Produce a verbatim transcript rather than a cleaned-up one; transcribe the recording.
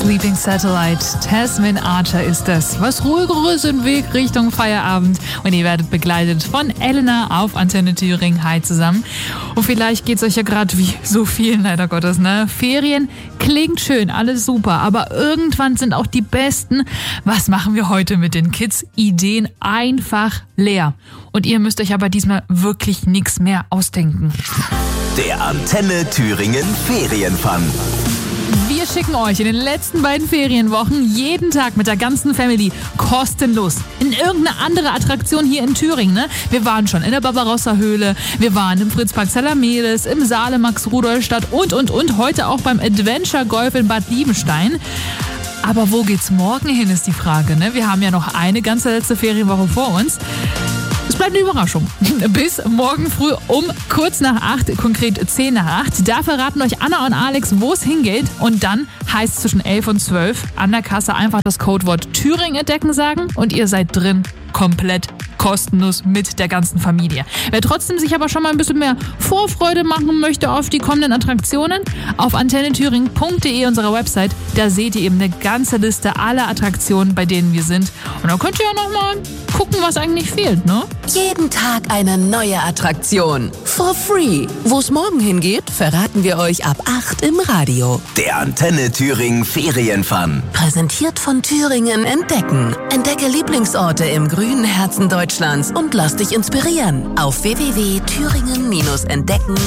Sleeping Satellite. Tasmin Archer ist das. Was ruhigeres im Weg Richtung Feierabend. Und ihr werdet begleitet von Elena auf Antenne Thüringen. Hi zusammen. Und vielleicht geht's euch ja gerade wie so vielen, leider Gottes, ne? Ferien klingt schön, alles super. Aber irgendwann sind auch die besten, was machen wir heute mit den Kids? Ideen einfach leer. Und ihr müsst euch aber diesmal wirklich nichts mehr ausdenken. Der Antenne Thüringen Ferienfun. Wir schicken euch in den letzten beiden Ferienwochen jeden Tag mit der ganzen Family kostenlos in irgendeine andere Attraktion hier in Thüringen. Ne? Wir waren schon in der Barbarossa-Höhle, wir waren im Fritzpark Salameles, im Saale Max-Rudolf-Stadt und, und, und. Heute auch beim Adventure Golf in Bad Liebenstein. Aber wo geht's morgen hin, ist die Frage. Ne? Wir haben ja noch eine ganze letzte Ferienwoche vor uns. Es bleibt eine Überraschung. Bis morgen früh um kurz nach acht, konkret zehn nach acht. Da verraten euch Anna und Alex, wo es hingeht. Und dann heißt es zwischen elf und zwölf an der Kasse einfach das Codewort Thüringen entdecken sagen und ihr seid drin, komplett kostenlos mit der ganzen Familie. Wer trotzdem sich aber schon mal ein bisschen mehr Vorfreude machen möchte auf die kommenden Attraktionen, auf antenne thüringen punkt de, unserer Website, da seht ihr eben eine ganze Liste aller Attraktionen, bei denen wir sind. Und dann könnt ihr ja noch mal gucken, was eigentlich fehlt, ne? Jeden Tag eine neue Attraktion. For free. Wo es morgen hingeht, verraten wir euch ab acht im Radio. Der Antenne Thüringen Ferienfun. Präsentiert von Thüringen Entdecken. Entdecke Lieblingsorte im grünen Herzen Deutschlands und lass dich inspirieren. Auf w w w punkt thüringen Bindestrich entdecken